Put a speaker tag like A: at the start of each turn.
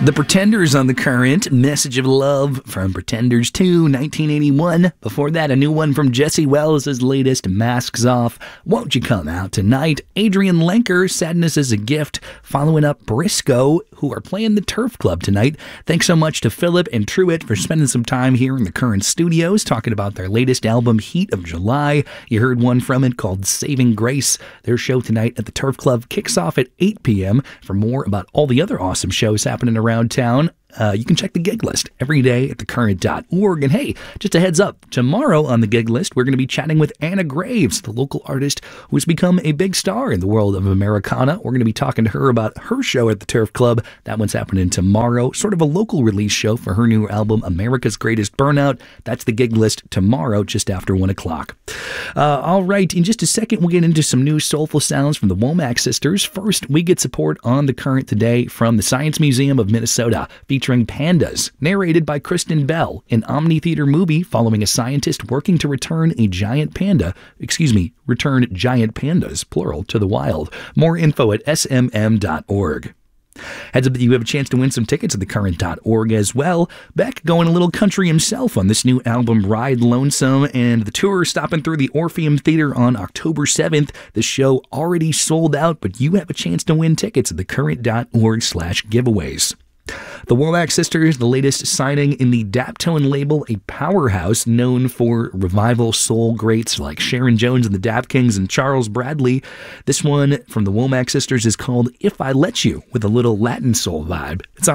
A: The Pretenders on The Current, Message of Love from Pretenders 2, 1981. Before that, a new one from Jesse Wells' latest, Masks Off, Won't You Come Out Tonight. Adrian Lenker, Sadness is a Gift, following up Briscoe, who are playing the Turf Club tonight. Thanks so much to Philip and Truett for spending some time here in the Current studios talking about their latest album, Heat of July. You heard one from it called Saving Grace. Their show tonight at the Turf Club kicks off at 8 p.m. For more about all the other awesome shows happening around town, you can check the gig list every day at thecurrent.org. And hey, just a heads up, tomorrow on the gig list, we're going to be chatting with Anna Graves, the local artist who has become a big star in the world of Americana. We're going to be talking to her about her show at the Turf Club. That one's happening tomorrow, sort of a local release show for her new album, America's Greatest Burnout. That's the gig list tomorrow, just after 1 o'clock. All right, in just a second, we'll get into some new soulful sounds from the Womack Sisters. First, we get support on The Current today from the Science Museum of Minnesota, featuring Pandas, narrated by Kristen Bell, an Omni Theater movie following a scientist working to return giant pandas, plural, to the wild. More info at smm.org. Heads up that you have a chance to win some tickets at thecurrent.org as well. Beck going a little country himself on this new album, Ride Lonesome, and the tour stopping through the Orpheum Theater on October 7th. The show already sold out, but you have a chance to win tickets at thecurrent.org/giveaways. The Womack Sisters, the latest signing in the Daptone label, a powerhouse known for revival soul greats like Sharon Jones and the Dap Kings and Charles Bradley. This one from the Womack Sisters is called If I Let You, with a little Latin soul vibe. It's on